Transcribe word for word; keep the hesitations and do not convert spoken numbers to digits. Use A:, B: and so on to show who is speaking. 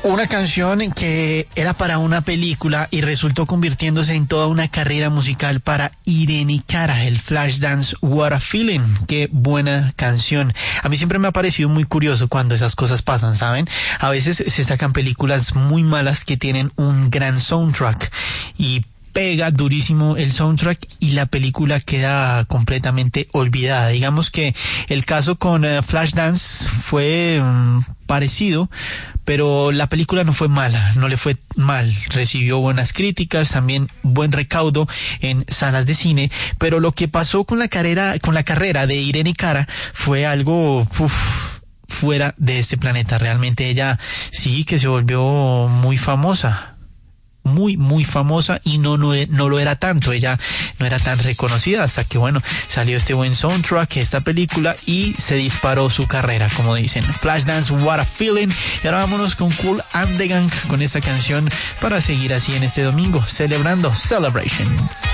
A: Una canción que era para una película y resultó convirtiéndose en toda una carrera musical para Irene Cara, el Flashdance What a Feeling. Qué buena canción. A mí siempre me ha parecido muy curioso cuando esas cosas pasan, ¿saben? A veces se sacan películas muy malas que tienen un gran soundtrack y pega durísimo el soundtrack y la película queda completamente olvidada. Digamos que el caso con uh, Flashdance fue um, parecido, pero la película no fue mala, no le fue mal, recibió buenas críticas, también buen recaudo en salas de cine, pero lo que pasó con la carrera, con la carrera de Irene Cara fue algo uf, fuera de este planeta. Realmente ella sí que se volvió muy famosa. muy muy famosa y no, no no lo era tanto, ella no era tan reconocida hasta que bueno, salió este buen soundtrack, esta película, y se disparó su carrera, como dicen. Flashdance What a Feeling. Y ahora vámonos con Kool and the Gang con esta canción para seguir así en este domingo celebrando Celebration.